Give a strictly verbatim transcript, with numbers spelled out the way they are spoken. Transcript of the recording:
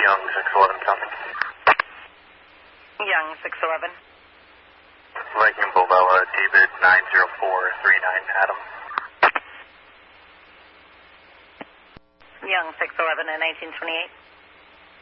Young six eleven something. Young six eleven. Viking Bovella, David nine zero four three nine, Adam. Young six eleven and nineteen twenty-eight.